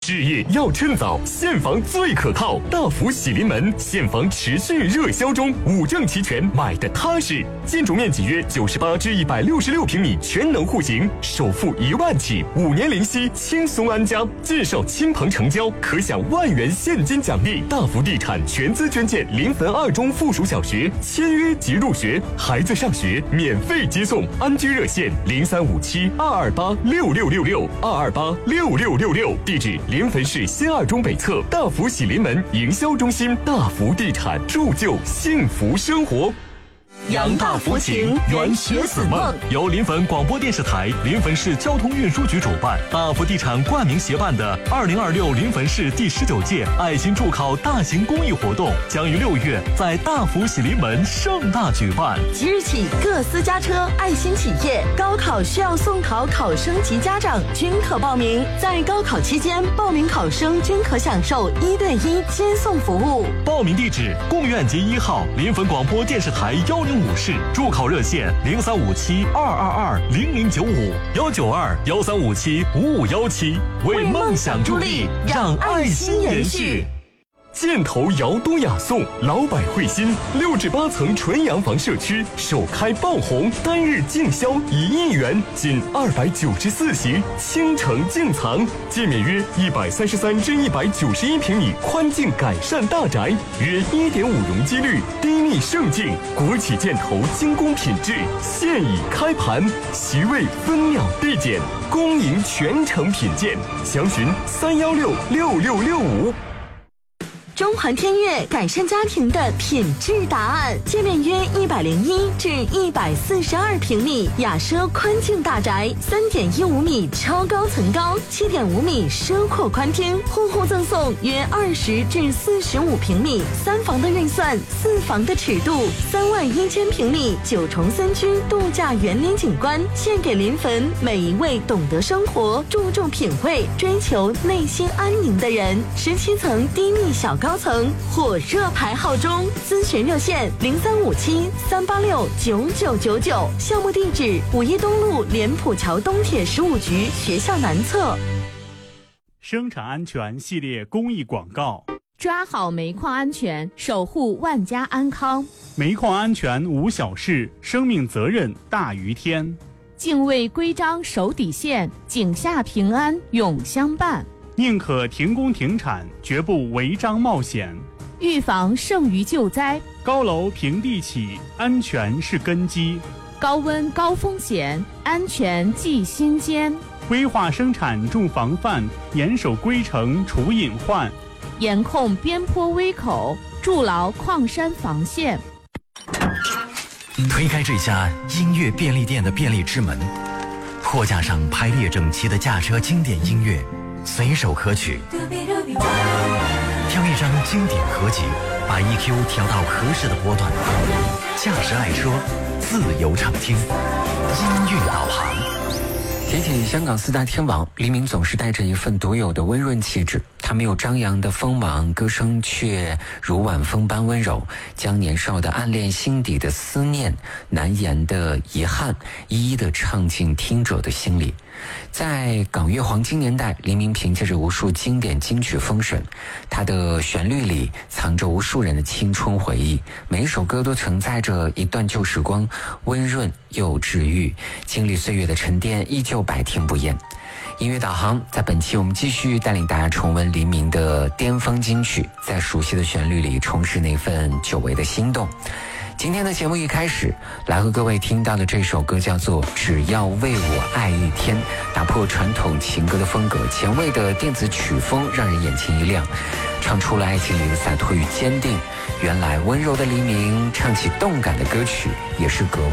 置业要趁早，现房最可靠。大福喜临门，现房持续热销中，5证齐全，买的踏实。建筑面积约98至166平米，全能户型，首付1万起，5年零息，轻松安家。介绍亲朋成交，可享1万元现金奖励。大福地产全资捐建临汾2中附属小学，签约即入学，孩子上学免费接送。安居热线035722826666，22866666。地址临汾市新2中北侧大福喜临门营销中心。大福地产，铸就幸福生活。 扬大福情，圆学子梦。 由临汾广播电视台、临汾市交通运输局主办，大福地产冠名协办的2026临汾市第19届爱心助考大型公益活动，将于6月在大福喜临门盛大举办。 即日起，各私家车、爱心企业、高考需要送考考生及家长均可报名。在高考期间，报名考生均可享受1对1接送服务。 报名地址：贡院街1号临汾广播电视台105室，助考热线0357220095，19213575517，为梦想助力，让爱心延续。 箭头姚多雅颂，老百惠心，6至8层纯洋房社区首开爆红，单日净销1亿元，仅294席，倾城净藏，界面约133至191平米，宽净改善大宅，约1.5容积率，低密盛净，国企箭头精工品质，现已开盘，席位分秒递减，恭迎全程品鉴，详询3166665。 中环天悦改善家庭的品质答案，界面约101至142平米，雅奢宽净大宅，3.15米超高层高，7.5米奢阔宽厅，户户赠送约20至45平米，3房的预算，4房的尺度，31000平米9重3居度假园林景观，献给临汾每一位懂得生活、注重品味、追求内心安宁的人。17层低密小高层火热排号中，咨询热线0357-386-9999，项目地址5一东路莲浦桥东铁15局学校南侧。 生产安全系列公益广告： 抓好煤矿安全，守护万家安康。 煤矿安全无小事，生命责任大于天。 敬畏规章守底线，井下平安永相伴。 宁可停工停产，绝不违章冒险。 预防胜于救灾， 高楼平地起，安全是根基。 高温高风险，安全记心间。 规划生产重防范，严守规程除隐患。 严控边坡危口，筑牢矿山防线。 推开这家音乐便利店的便利之门，货架上排列整齐的驾车经典音乐，随手可取。挑一张经典合集，把 EQ 调到合适的波段，驾驶爱车，自由畅听，音乐导航。 提起香港4大天王，黎明总是带着一份独有的温润气质。他没有张扬的锋芒，歌声却如晚风般温柔，将年少的暗恋、心底的思念、难言的遗憾，一一的唱进听者的心里。在港乐黄金年代，黎明凭借着无数经典金曲封神，他的旋律里藏着无数人的青春回忆，每一首歌都承载着一段旧时光，温润又治愈，经历岁月的沉淀，依旧百听不厌。音乐导航，在本期我们继续带领大家重温黎明的巅峰金曲，在熟悉的旋律里重拾那份久违的心动。今天的节目一开始，来和各位听到的这首歌叫做《只要为我爱一天》，打破传统情歌的风格，前卫的电子曲风让人眼前一亮，唱出了爱情里的洒脱与坚定。原来温柔的黎明唱起动感的歌曲也是格外